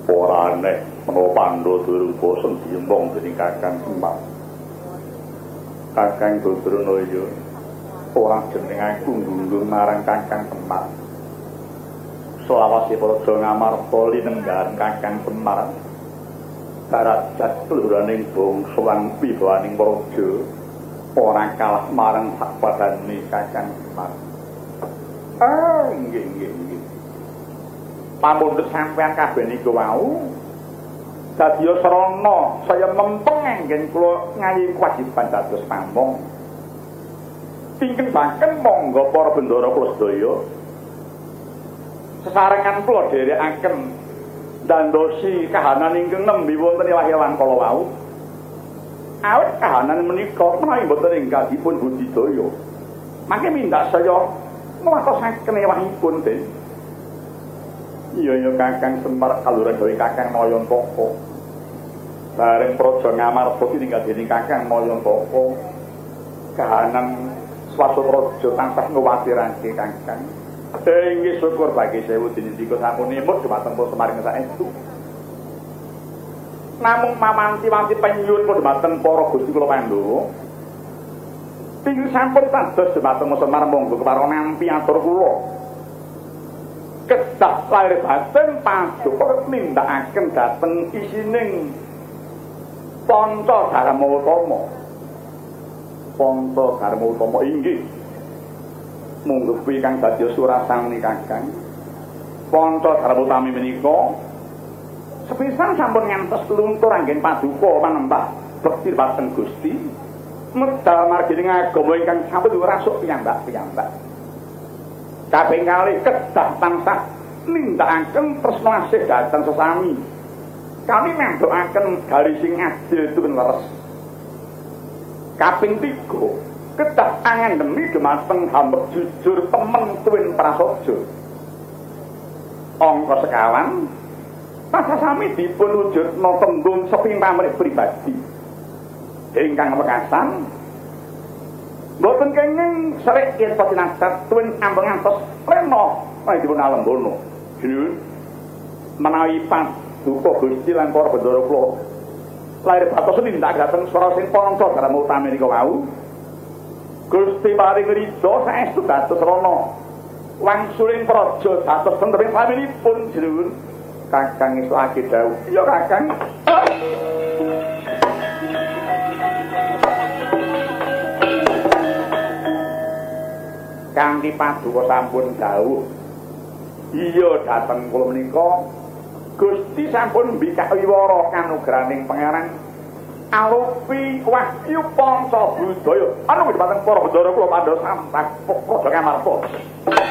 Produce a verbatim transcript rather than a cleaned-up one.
ora aneh menawa Pandhawa durung bosen diembong dening Kakang Semar. Kakang Badranaya ora jeneng aku nggunggung marang Kakang Semar. Selawase Praja Ngamarta linenggahan Kakang Semar. Darajat luraning bangsa lan wibawaning praja ora kalah marang sakpadane Kakang Semar. Ah, nggih nggih nggih. Pamundhut sampeyan kabeh niku wau dadi srana saya mempeng anggen kula ngayi kewajiban dados pamong. Pingken baken monggo para bendara kula sedaya. Sesarengan kula dherekaken ndandosi kahanan ingkang nembe wonten wahyawan kala wau. Awit kahanan menika menawi boten ingkang dipun budidaya. Mangke mindak saya nglakosaken ewahipun Den. Iya ya Kakang Semar kaluran gawe Kakang Mayantaka. Bareng Praja Ngamarta ditinggal dening Kakang Mayantaka. Kahanan swasa praja tansah nguwatirake Kakang. Inggih syukur bagi sewu dinindika sampun nimut dhumateng para semaring saestu. Namung mamanti-manti penyuwun dhumateng para Gusti kula Pandhawa. Ing sampun tados dhumateng Semar monggo keparo nampi atur kula. Kedah lair batin paduka nindakaken dhateng isining Panca Dharma Utama. Panca Dharma Utama inggih monggo kuwi kang dadi surasane Kakang. Panca Dharma Utami menika sepisan sampun ngantos luntur anggen paduka manembah bekti dhateng Gusti. Medal margining agama ingkang sampun rasuk piyambak-piyambak. Kaping kalih kedah tansah nindakaken tresna asih dhateng sesami. Kami mendoaken garis sing adil tuwin leres. Kaping tiga kedah angandemi dhumateng hambek jujur temen tuwin prasaja. Angka sekawan pasasami dipun wujudna tembung seping pamrih pribadi. Ingkang wekasan boten kenging serik yen patinasat tuwin ambeng ngantos rena menawi dipun alembono. Jeneng menawi paduka Gusti lan para bendara kula lair batos nindak dhateng swara sing Panca Dharma Utami nika wau. Gusti paring ridho saestu dados rana wangsuling praja dados tentrem paminipun jeneng Kakang Islaki dawuh. Iya Kakang. Kanthi paduka sampun dawuh iya dhateng kula menika Gusti sampun mbikak wiwara kanugraning pangeran arupi wahyu panca budaya anu dhateng para bendara kula Pandhawa sampak Praja Ngamarta.